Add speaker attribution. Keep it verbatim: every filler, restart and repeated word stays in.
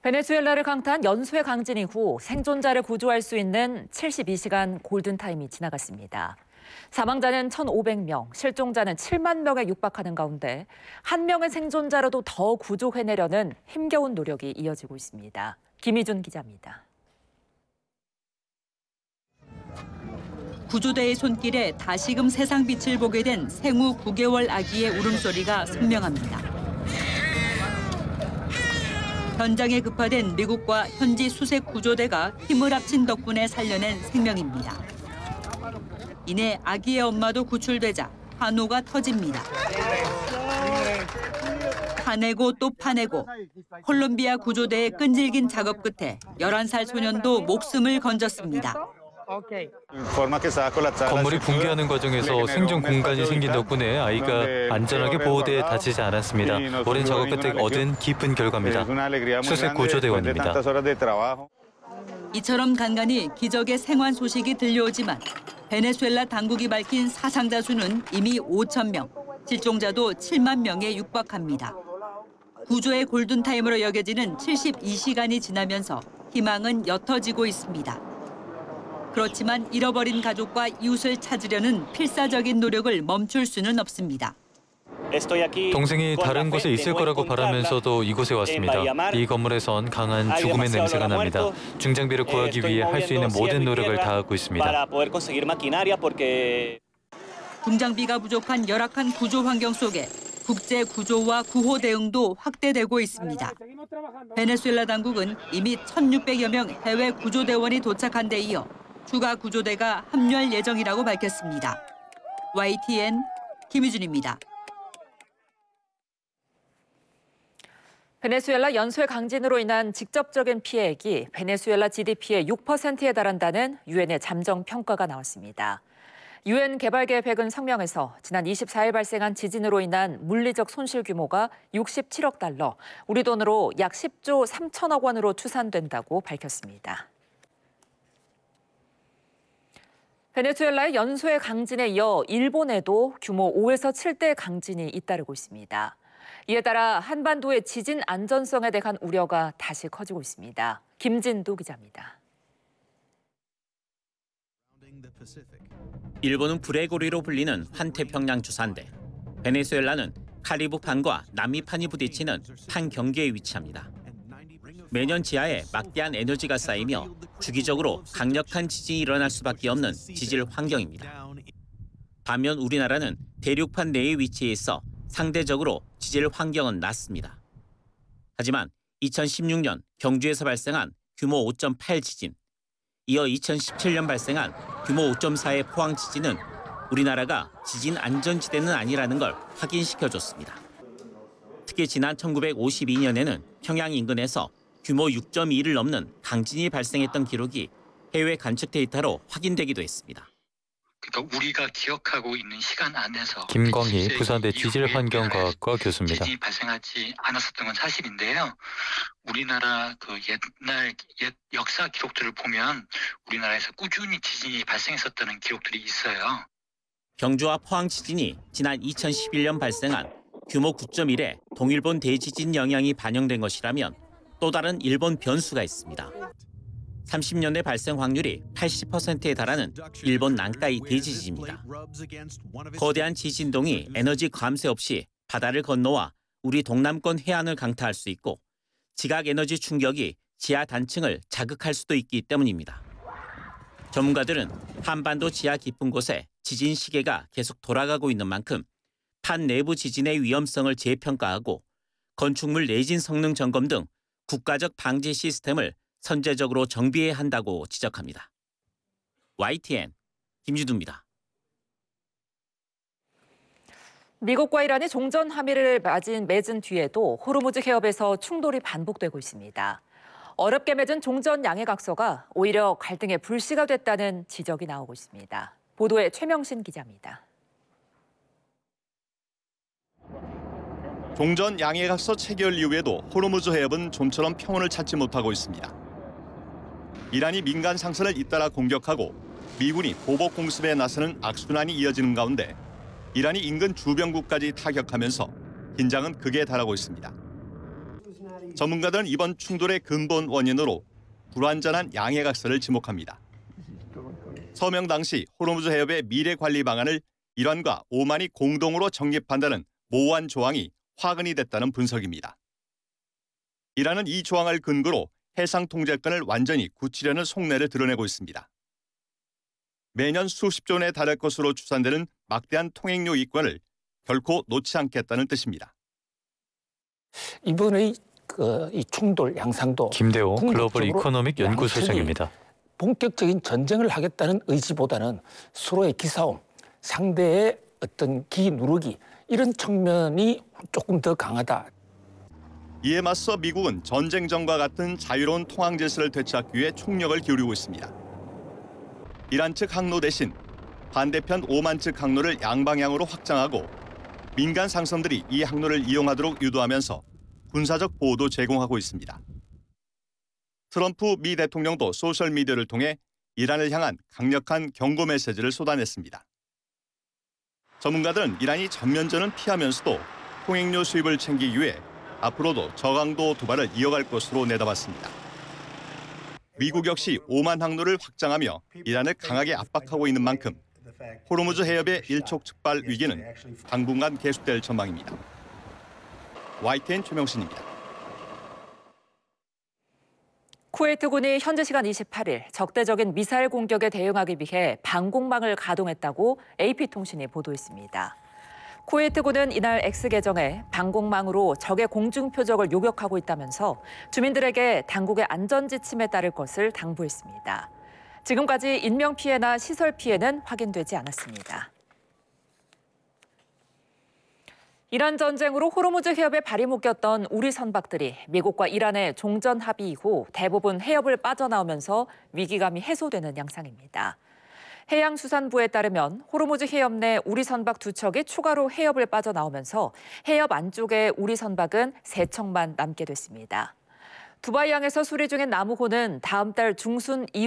Speaker 1: 베네수엘라를 강타한 연쇄 강진 이후 생존자를 구조할 수 있는 칠십이 시간 골든타임이 지나갔습니다. 사망자는 천오백 명, 실종자는 칠만 명에 육박하는 가운데 한 명의 생존자라도 더 구조해내려는 힘겨운 노력이 이어지고 있습니다. 김희준 기자입니다.
Speaker 2: 구조대의 손길에 다시금 세상 빛을 보게 된 생후 구 개월 아기의 울음소리가 선명합니다. 현장에 급파된 미국과 현지 수색 구조대가 힘을 합친 덕분에 살려낸 생명입니다. 이내 아기의 엄마도 구출되자 환호가 터집니다. 파내고 또 파내고 콜롬비아 구조대의 끈질긴 작업 끝에 열한 살 소년도 목숨을 건졌습니다.
Speaker 3: 건물이 붕괴하는 과정에서 생존 공간이 생긴 덕분에 아이가 안전하게 보호대에 다치지 않았습니다. 오랜 작업 끝에 얻은 기쁜 결과입니다. 수색 구조대원입니다.
Speaker 2: 이처럼 간간히 기적의 생還소식이 들려오지만 베네수엘라 당국이 밝힌 사상자 수는 이미 오천 명, 실종자도 칠만 명에 육박합니다. 구조의 골든타임으로 여겨지는 칠십이 시간이 지나면서 희망은 옅어지고 있습니다. 그렇지만 잃어버린 가족과 이웃을 찾으려는 필사적인 노력을 멈출 수는 없습니다.
Speaker 3: 동생이 다른 곳에 있을 거라고 바라면서도 이곳에 왔습니다. 이 건물에선 강한 죽음의 냄새가 납니다. 중장비를 구하기 위해 할 수 있는 모든 노력을 다하고 있습니다.
Speaker 2: 중장비가 부족한 열악한 구조 환경 속에 국제 구조와 구호 대응도 확대되고 있습니다. 베네수엘라 당국은 이미 천육백여 명 해외 구조대원이 도착한 데 이어 추가 구조대가 합류할 예정이라고 밝혔습니다. 와이티엔 김희준입니다.
Speaker 1: 베네수엘라 연쇄 강진으로 인한 직접적인 피해액이 베네수엘라 지디피의 육 퍼센트에 달한다는 유엔의 잠정 평가가 나왔습니다. 유엔 개발계획은 성명에서 지난 이십사 일 발생한 지진으로 인한 물리적 손실 규모가 육십칠억 달러, 우리 돈으로 약 십조 삼천억 원으로 추산된다고 밝혔습니다. 베네수엘라의 연쇄 강진에 이어 일본에도 규모 오에서 칠 대 강진이 잇따르고 있습니다. 이에 따라 한반도의 지진 안전성에 대한 우려가 다시 커지고 있습니다. 김진도 기자입니다.
Speaker 4: 일본은 불의 고리로 불리는 환태평양 주산대. 베네수엘라는 카리브판과 남미판이 부딪히는 판 경계에 위치합니다. 매년 지하에 막대한 에너지가 쌓이며 주기적으로 강력한 지진이 일어날 수밖에 없는 지질 환경입니다. 반면 우리나라는 대륙판 내에 위치해 있어 상대적으로 지질 환경은 낮습니다. 하지만 이천십육 년 경주에서 발생한 규모 오 점 팔 지진, 이어 이천십칠 년 발생한 규모 오 점 사의 포항 지진은 우리나라가 지진 안전지대는 아니라는 걸 확인시켜줬습니다. 특히 지난 천구백오십이 년에는 평양 인근에서 규모 육 점 이를 넘는 강진이 발생했던 기록이 해외 관측 데이터로 확인되기도 했습니다.
Speaker 5: 그러니까 우리가 기억하고 있는 시간 안에서
Speaker 3: 김광희 부산대 지질환경과학과 교수입니다.
Speaker 5: 지진이 발생하지 않았었던 건 사실인데요. 우리나라 그 옛날 옛 역사 기록들을 보면 우리나라에서 꾸준히 지진이 발생했었다는 기록들이 있어요.
Speaker 4: 경주와 포항 지진이 지난 이천십일 년 발생한 규모 구 점 일의 동일본 대지진 영향이 반영된 것이라면 또 다른 일본 변수가 있습니다. 삼십 년대 발생 확률이 팔십 퍼센트에 달하는 일본 난카이 대지진입니다. 거대한 지진동이 에너지 감쇄 없이 바다를 건너와 우리 동남권 해안을 강타할 수 있고 지각 에너지 충격이 지하 단층을 자극할 수도 있기 때문입니다. 전문가들은 한반도 지하 깊은 곳에 지진 시계가 계속 돌아가고 있는 만큼 판 내부 지진의 위험성을 재평가하고 건축물 내진 성능 점검 등 국가적 방지 시스템을 선제적으로 정비해야 한다고 지적합니다. 와이티엔 김주두입니다.
Speaker 1: 미국과 이란이 종전 합의를 맺은, 맺은 뒤에도 호르무즈 해협에서 충돌이 반복되고 있습니다. 어렵게 맺은 종전 양해각서가 오히려 갈등의 불씨가 됐다는 지적이 나오고 있습니다. 보도에 최명신 기자입니다.
Speaker 6: 종전 양해각서 체결 이후에도 호르무즈 해협은 좀처럼 평온을 찾지 못하고 있습니다. 이란이 민간 상선을 잇따라 공격하고 미군이 보복 공습에 나서는 악순환이 이어지는 가운데 이란이 인근 주변국까지 타격하면서 긴장은 극에 달하고 있습니다. 전문가들은 이번 충돌의 근본 원인으로 불완전한 양해각서를 지목합니다. 서명 당시 호르무즈 해협의 미래 관리 방안을 이란과 오만이 공동으로 정립한다는 모호한 조항이 화근이 됐다는 분석입니다. 이란은 이 조항을 근거로 해상 통제권을 완전히 굳히려는 속내를 드러내고 있습니다. 매년 수십조 원에 달할 것으로 추산되는 막대한 통행료 이권을 결코 놓지 않겠다는 뜻입니다.
Speaker 7: 이번의 그 이 충돌 양상도
Speaker 3: 김대호 글로벌
Speaker 7: 궁극적으로
Speaker 3: 이코노믹 연구소장입니다.
Speaker 7: 본격적인 전쟁을 하겠다는 의지보다는 서로의 기싸움, 상대의 어떤 기 누르기 이런 측면이 조금 더 강하다.
Speaker 6: 이에 맞서 미국은 전쟁전과 같은 자유로운 통항 질서를 되찾기 위해 총력을 기울이고 있습니다. 이란 측 항로 대신 반대편 오만 측 항로를 양방향으로 확장하고 민간 상선들이 이 항로를 이용하도록 유도하면서 군사적 보호도 제공하고 있습니다. 트럼프 미 대통령도 소셜미디어를 통해 이란을 향한 강력한 경고 메시지를 쏟아냈습니다. 전문가들은 이란이 전면전은 피하면서도 통행료 수입을 챙기기 위해 앞으로도 저강도 도발을 이어갈 것으로 내다봤습니다. 미국 역시 오만 항로를 확장하며 이란을 강하게 압박하고 있는 만큼 호르무즈 해협의 일촉즉발 위기는 당분간 계속될 전망입니다. 와이티엔 최명신입니다.
Speaker 1: 쿠웨이트군이 현지 시간 이십팔일 적대적인 미사일 공격에 대응하기 위해 방공망을 가동했다고 에이피통신이 보도했습니다. 쿠웨이트군은 이날 X 계정에 방공망으로 적의 공중 표적을 요격하고 있다면서 주민들에게 당국의 안전 지침에 따를 것을 당부했습니다. 지금까지 인명피해나 시설 피해는 확인되지 않았습니다. 이란 전쟁으로 호르무즈 해협에 발이 묶였던 우리 선박들이 미국과 이란의 종전 합의 이후 대부분 해협을 빠져나오면서 위기감이 해소되는 양상입니다. 해양수산부에 따르면 호르무즈 해협 내 우리 선박 두 척이 추가로 해협을 빠져나오면서 해협 안쪽에 우리 선박은 세 척만 남게 됐습니다. 두바이항에서 수리 중인 나무호는 다음 달 중순 이후